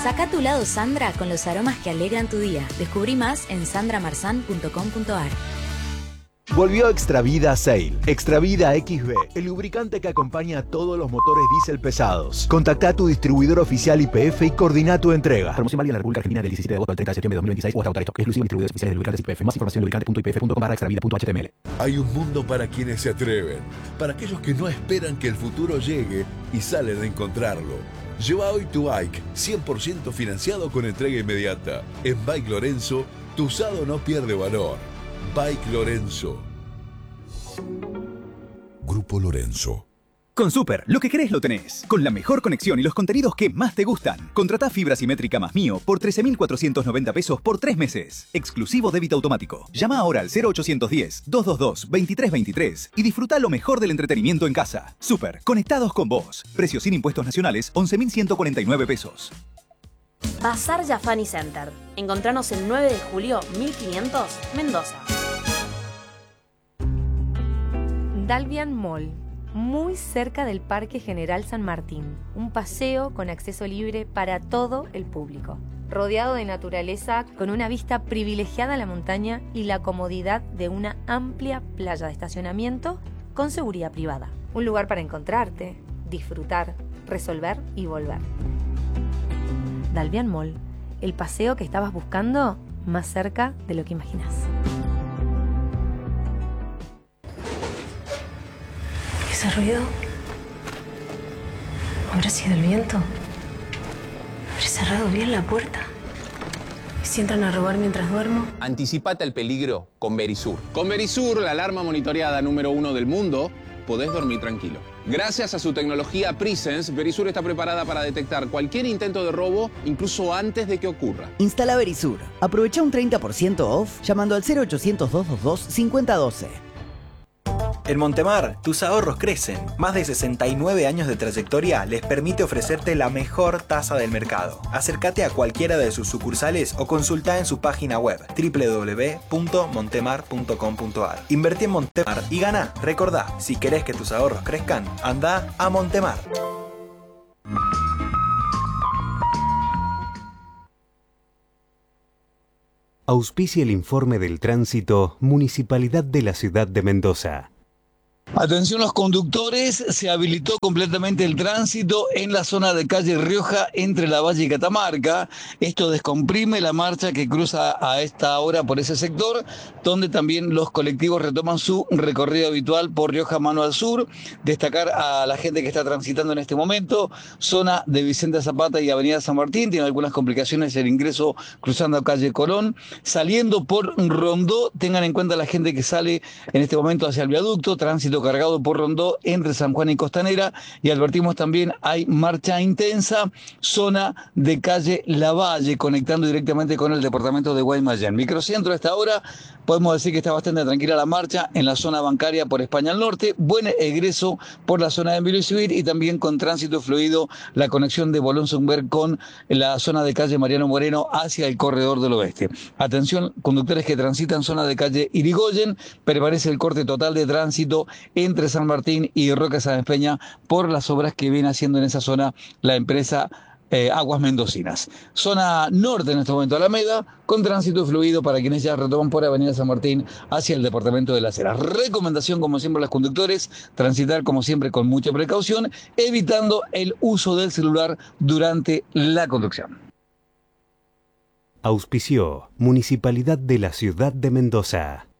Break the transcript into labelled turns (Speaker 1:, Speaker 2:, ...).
Speaker 1: Saca tu lado Sandra con los aromas que alegran tu día. Descubrí más en sandramarzan.com.ar.
Speaker 2: Volvió Extravida Sail. Extravida XB, el lubricante que acompaña a todos los motores diésel pesados. Contacta a tu distribuidor oficial YPF y coordina tu entrega.
Speaker 3: Promoción válida en la República Argentina del 17 de agosto al 30 de septiembre de 2026 o hasta agotar esto. Exclusivo distribuidores oficiales de lubricantes YPF. Más información en lubricante.ypf.com/extravida.html.
Speaker 4: Hay un mundo para quienes se atreven, para aquellos que no esperan que el futuro llegue y salen a encontrarlo. Lleva hoy tu bike 100% financiado con entrega inmediata. En Bike Lorenzo, tu usado no pierde valor. Bike Lorenzo. Grupo Lorenzo.
Speaker 5: Con Super, lo que querés lo tenés. Con la mejor conexión y los contenidos que más te gustan. Contratá fibra simétrica más Mío por 13.490 pesos por 3 meses. Exclusivo débito automático. Llama ahora al 0810-222-2323 y disfruta lo mejor del entretenimiento en casa. Super, conectados con vos. Precio sin impuestos nacionales, 11.149 pesos.
Speaker 6: Bazar Jafani Center. Encontranos el 9 de julio 1500, Mendoza.
Speaker 7: Dalvian Mall, muy cerca del Parque General San Martín. Un paseo con acceso libre para todo el público. Rodeado de naturaleza, con una vista privilegiada a la montaña y la comodidad de una amplia playa de estacionamiento con seguridad privada. Un lugar para encontrarte, disfrutar, resolver y volver. Dalvian Mall, el paseo que estabas buscando más cerca de lo que imaginas.
Speaker 8: ¿Ese ruido? ¿Habrá sido el viento? ¿Habré cerrado bien la puerta? ¿Y si entran a robar mientras duermo?
Speaker 9: Anticipate al peligro con Verisur. Con Verisur, la alarma monitoreada número 1 del mundo, podés dormir tranquilo. Gracias a su tecnología Presence, Verisur está preparada para detectar cualquier intento de robo, incluso antes de que ocurra.
Speaker 10: Instala Verisur. Aprovecha un 30% off llamando al 0800-222-5012.
Speaker 11: En Montemar, tus ahorros crecen. Más de 69 años de trayectoria les permite ofrecerte la mejor tasa del mercado. Acércate a cualquiera de sus sucursales o consulta en su página web www.montemar.com.ar. Invertí en Montemar y gana. Recordá, si querés que tus ahorros crezcan, anda a Montemar.
Speaker 12: Auspicia el informe del tránsito Municipalidad de la Ciudad de Mendoza.
Speaker 13: Atención los conductores, se habilitó completamente el tránsito en la zona de calle Rioja entre La Valle y Catamarca. Esto descomprime la marcha que cruza a esta hora por ese sector, donde también los colectivos retoman su recorrido habitual por Rioja Mano al Sur. Destacar a la gente que está transitando en este momento, zona de Vicente Zapata y Avenida San Martín, tiene algunas complicaciones el ingreso cruzando calle Colón. Saliendo por Rondó, tengan en cuenta la gente que sale en este momento hacia el viaducto, tránsito cargado por Rondó entre San Juan y Costanera, y advertimos también hay marcha intensa, zona de calle Lavalle, conectando directamente con el departamento de Guaymallén. Microcentro a esta hora, podemos decir que está bastante tranquila la marcha en la zona bancaria por España al Norte, buen egreso por la zona de Envilo y Civil y también con tránsito fluido la conexión de Bolón-Sumber con la zona de calle Mariano Moreno hacia el corredor del oeste. Atención, conductores que transitan zona de calle Irigoyen, permanece el corte total de tránsito entre San Martín y Roca Sáenz Peña por las obras que viene haciendo en esa zona la empresa Aguas Mendocinas. Zona norte en este momento Alameda, con tránsito fluido para quienes ya retoman por Avenida San Martín hacia el departamento de Las Heras. Recomendación, como siempre, a los conductores, transitar como siempre con mucha precaución, evitando el uso del celular durante la conducción.
Speaker 12: Auspició Municipalidad de la Ciudad de Mendoza.